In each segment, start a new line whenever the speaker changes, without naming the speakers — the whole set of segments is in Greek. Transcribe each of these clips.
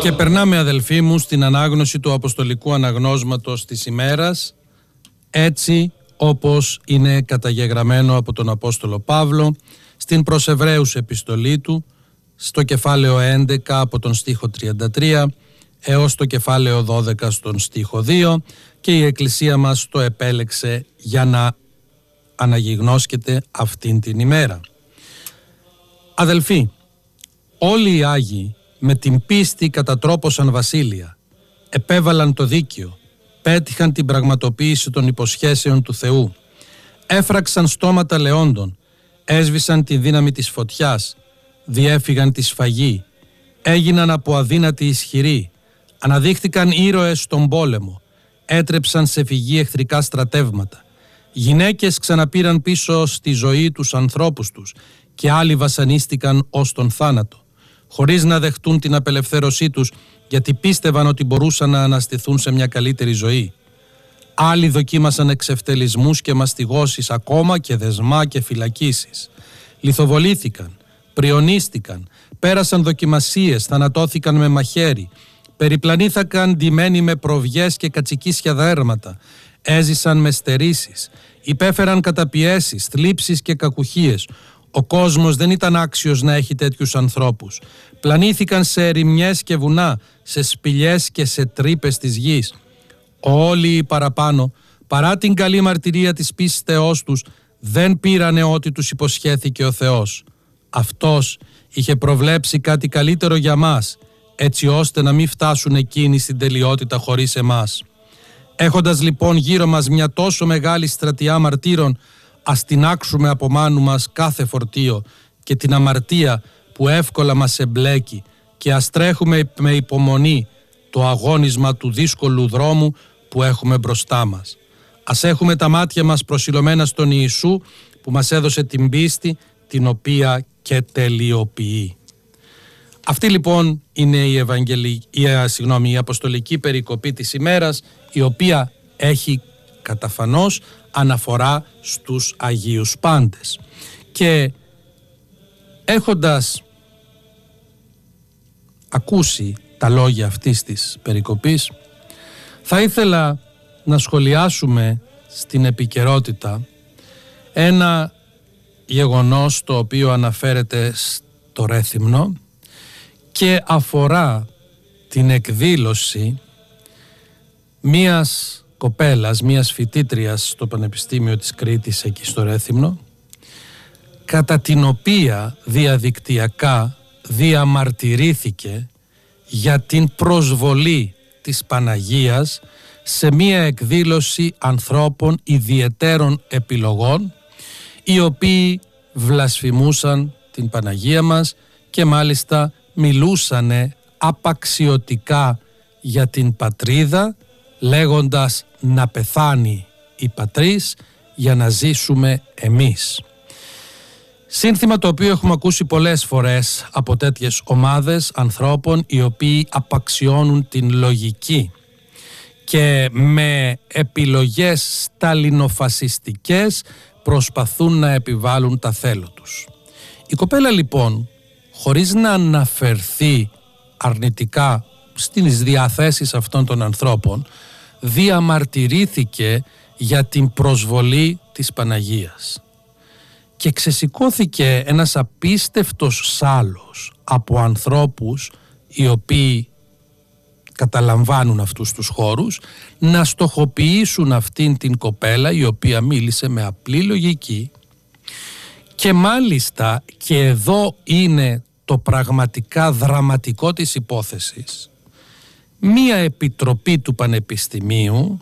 Και περνάμε, αδελφοί μου, στην ανάγνωση του Αποστολικού Αναγνώσματος της ημέρας, έτσι όπως είναι καταγεγραμμένο από τον Απόστολο Παύλο στην προς Εβραίους επιστολή του, στο κεφάλαιο 11 από τον στίχο 33 έως το κεφάλαιο 12 στον στίχο 2, και η Εκκλησία μας το επέλεξε για να αναγιγνώσκεται αυτήν την ημέρα. Αδελφοί, όλοι οι Άγιοι με την πίστη κατατρόπωσαν βασίλεια, επέβαλαν το δίκαιο, πέτυχαν την πραγματοποίηση των υποσχέσεων του Θεού, έφραξαν στόματα λεόντων, έσβησαν τη δύναμη της φωτιάς, διέφυγαν τη σφαγή, έγιναν από αδύνατοι ισχυροί, αναδείχθηκαν ήρωες στον πόλεμο, έτρεψαν σε φυγή εχθρικά στρατεύματα, γυναίκες ξαναπήραν πίσω στη ζωή τους ανθρώπους τους και άλλοι βασανίστηκαν ως τον θάνατο, χωρίς να δεχτούν την απελευθέρωσή τους, γιατί πίστευαν ότι μπορούσαν να αναστηθούν σε μια καλύτερη ζωή. Άλλοι δοκίμασαν εξευτελισμούς και μαστιγώσεις, ακόμα και δεσμά και φυλακίσεις. Λιθοβολήθηκαν, πριονίστηκαν, πέρασαν δοκιμασίες, θανατώθηκαν με μαχαίρι, περιπλανήθηκαν ντυμένοι με προβιές και κατσικίσια δέρματα, έζησαν με στερήσεις, υπέφεραν καταπιέσεις, θλίψεις και κακουχίες. Ο κόσμος δεν ήταν άξιος να έχει τέτοιους ανθρώπους. Πλανήθηκαν σε ερημιές και βουνά, σε σπηλιές και σε τρύπες της γης. Όλοι οι παραπάνω, παρά την καλή μαρτυρία της πίστεώς τους, δεν πήρανε ό,τι τους υποσχέθηκε ο Θεός. Αυτός είχε προβλέψει κάτι καλύτερο για μας, έτσι ώστε να μην φτάσουν εκείνοι στην τελειότητα χωρίς εμάς. Έχοντας λοιπόν γύρω μας μια τόσο μεγάλη στρατιά μαρτύρων, ας τινάξουμε από μάνου μας κάθε φορτίο και την αμαρτία που εύκολα μας εμπλέκει, και ας τρέχουμε με υπομονή το αγώνισμα του δύσκολου δρόμου που έχουμε μπροστά μας. Ας έχουμε τα μάτια μας προσιλωμένα στον Ιησού που μας έδωσε την πίστη, την οποία και τελειοποιεί. Αυτή λοιπόν είναι η αποστολική περικοπή της ημέρας, η οποία έχει καταφανώς αναφορά στους Αγίους Πάντες. Και έχοντας ακούσει τα λόγια αυτής της περικοπής, θα ήθελα να σχολιάσουμε στην επικαιρότητα ένα γεγονός το οποίο αναφέρεται στο Ρέθυμνο και αφορά την εκδήλωση μίας κοπέλας, μίας φοιτήτριας στο Πανεπιστήμιο της Κρήτης εκεί στο Ρέθυμνο, κατά την οποία διαδικτυακά διαμαρτυρήθηκε για την προσβολή της Παναγίας σε μία εκδήλωση ανθρώπων ιδιαιτέρων επιλογών, οι οποίοι βλασφημούσαν την Παναγία μας και μάλιστα μιλούσανε απαξιωτικά για την πατρίδα, λέγοντας να πεθάνει η πατρίς για να ζήσουμε εμείς. Σύνθημα το οποίο έχουμε ακούσει πολλές φορές από τέτοιες ομάδες ανθρώπων, οι οποίοι απαξιώνουν την λογική και με επιλογές σταλινοφασιστικές προσπαθούν να επιβάλλουν τα θέλω τους. Η κοπέλα λοιπόν, χωρίς να αναφερθεί αρνητικά στις διαθέσεις αυτών των ανθρώπων, διαμαρτυρήθηκε για την προσβολή της Παναγίας. Και ξεσηκώθηκε ένας απίστευτος σάλος από ανθρώπους οι οποίοι καταλαμβάνουν αυτούς τους χώρους να στοχοποιήσουν αυτήν την κοπέλα, η οποία μίλησε με απλή λογική, και μάλιστα, και εδώ είναι το πραγματικά δραματικό της υπόθεσης, μία επιτροπή του Πανεπιστημίου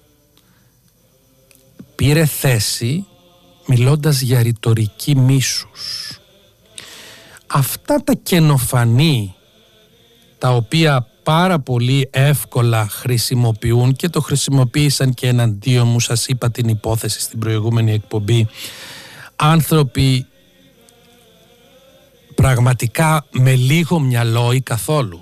πήρε θέση μιλώντας για ρητορική μίσους. Αυτά τα καινοφανή, τα οποία πάρα πολύ εύκολα χρησιμοποιούν, και το χρησιμοποίησαν και εναντίον μου, σας είπα την υπόθεση στην προηγούμενη εκπομπή, άνθρωποι πραγματικά με λίγο μυαλό ή καθόλου.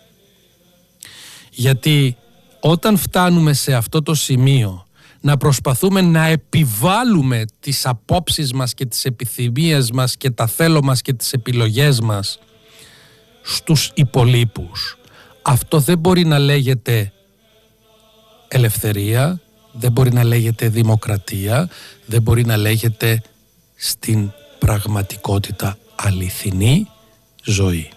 Γιατί όταν φτάνουμε σε αυτό το σημείο να προσπαθούμε να επιβάλλουμε τις απόψεις μας και τις επιθυμίες μας και τα θέλω μας και τις επιλογές μας στους υπολείπους, Αυτό δεν μπορεί να λέγεται ελευθερία, δεν μπορεί να λέγεται δημοκρατία, δεν μπορεί να λέγεται στην πραγματικότητα αληθινή ζωή.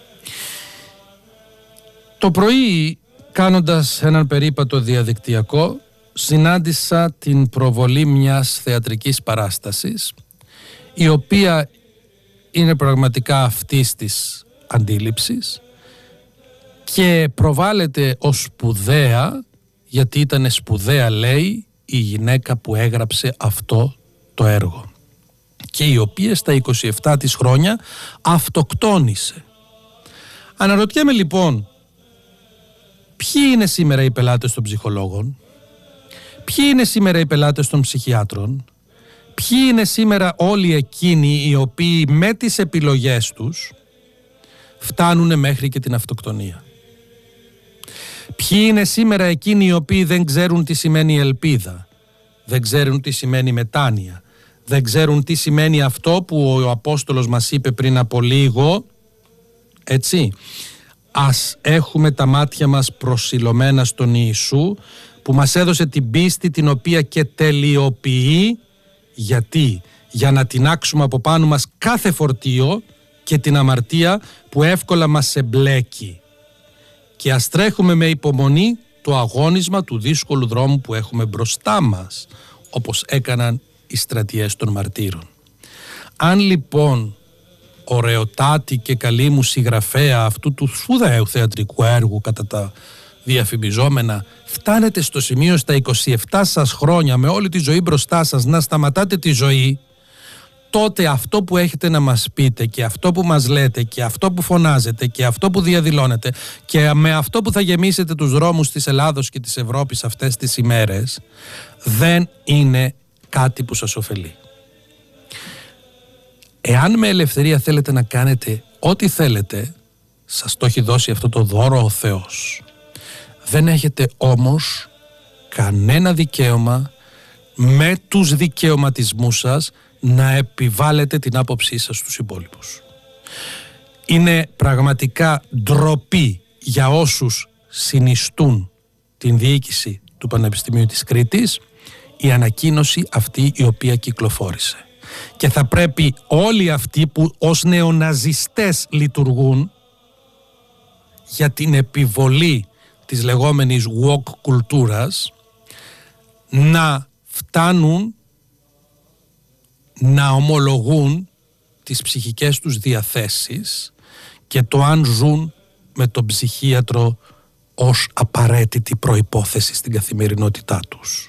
Το πρωί, κάνοντας έναν περίπατο διαδικτυακό, συνάντησα την προβολή μιας θεατρικής παράστασης, η οποία είναι πραγματικά αυτής της αντίληψης και προβάλλεται ως σπουδαία, γιατί ήταν σπουδαία, λέει, η γυναίκα που έγραψε αυτό το έργο και η οποία στα 27 της χρόνια αυτοκτόνησε. Αναρωτιέμαι λοιπόν, ποιοι είναι σήμερα οι πελάτες των ψυχολόγων, ποιοι είναι σήμερα οι πελάτες των ψυχιάτρων, ποιοι είναι σήμερα όλοι εκείνοι οι οποίοι με τις επιλογές τους φτάνουν μέχρι και την αυτοκτονία. Ποιοι είναι σήμερα εκείνοι οι οποίοι δεν ξέρουν τι σημαίνει ελπίδα, δεν ξέρουν τι σημαίνει μετάνοια, δεν ξέρουν τι σημαίνει αυτό που ο Απόστολος μας είπε πριν από λίγο, έτσι, ας έχουμε τα μάτια μας προσιλωμένα στον Ιησού που μας έδωσε την πίστη την οποία και τελειοποιεί. Γιατί? Για να τινάξουμε από πάνω μας κάθε φορτίο και την αμαρτία που εύκολα μας εμπλέκει και ας τρέχουμε με υπομονή το αγώνισμα του δύσκολου δρόμου που έχουμε μπροστά μας, όπως έκαναν οι στρατιές των μαρτύρων. Αν λοιπόν ωραιοτάτη και καλή μου συγγραφέα αυτού του σπουδαίου θεατρικού έργου κατά τα διαφημιζόμενα φτάνετε στο σημείο στα 27 σας χρόνια με όλη τη ζωή μπροστά σας να σταματάτε τη ζωή, τότε αυτό που έχετε να μας πείτε και αυτό που μας λέτε και αυτό που φωνάζετε και αυτό που διαδηλώνετε και με αυτό που θα γεμίσετε τους δρόμους της Ελλάδος και της Ευρώπης αυτές τις ημέρες δεν είναι κάτι που σας ωφελεί. Εάν με ελευθερία θέλετε να κάνετε ό,τι θέλετε, σας το έχει δώσει αυτό το δώρο ο Θεός. Δεν έχετε όμως κανένα δικαίωμα με τους δικαιωματισμούς σας να επιβάλλετε την άποψή σας στους υπόλοιπους. Είναι πραγματικά ντροπή για όσους συνιστούν την διοίκηση του Πανεπιστημίου της Κρήτης η ανακοίνωση αυτή η οποία κυκλοφόρησε. Και θα πρέπει όλοι αυτοί που ως νεοναζιστές λειτουργούν για την επιβολή της λεγόμενης woke κουλτούρας να φτάνουν να ομολογούν τις ψυχικές τους διαθέσεις και το αν ζουν με τον ψυχίατρο ως απαραίτητη προϋπόθεση στην καθημερινότητά τους.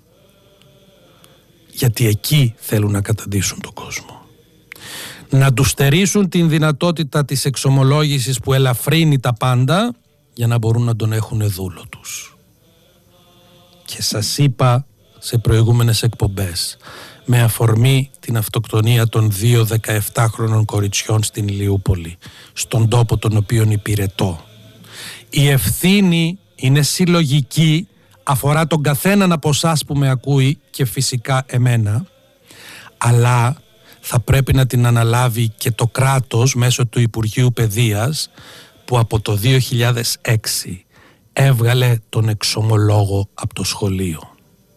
Γιατί εκεί θέλουν να καταντήσουν τον κόσμο. Να τους στερήσουν την δυνατότητα της εξομολόγησης που ελαφρύνει τα πάντα για να μπορούν να τον έχουν δούλο τους. Και σας είπα σε προηγούμενες εκπομπές, με αφορμή την αυτοκτονία των 2 17χρονων κοριτσιών στην Ηλιούπολη, στον τόπο τον οποίον υπηρετώ, η ευθύνη είναι συλλογική, αφορά τον καθέναν από εσάς που με ακούει και φυσικά εμένα, αλλά θα πρέπει να την αναλάβει και το κράτος μέσω του Υπουργείου Παιδείας που από το 2006 έβγαλε τον εξομολόγο από το σχολείο.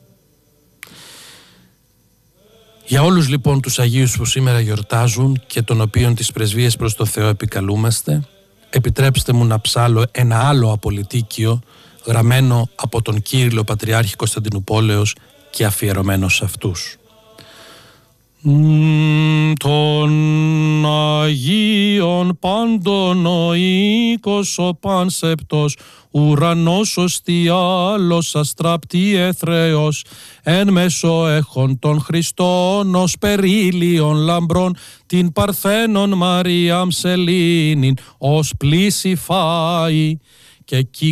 Για όλους λοιπόν τους Αγίους που σήμερα γιορτάζουν και των οποίων τις πρεσβείες προς το Θεό επικαλούμαστε, επιτρέψτε μου να ψάλω ένα άλλο απολυτίκιο γραμμένο από τον Κύριλλο Πατριάρχη Κωνσταντινουπόλεως και αφιερωμένο σε αυτούς. Των Αγίων πάντων ο οίκος ο πάνσεπτος, ουρανός οστιάλος αστράπτη εθρέος, εν μέσω έχων των Χριστών ως περίλιον λαμπρών, την Παρθένον Μαρίαμ Σελήνην ως πλήσι φάη και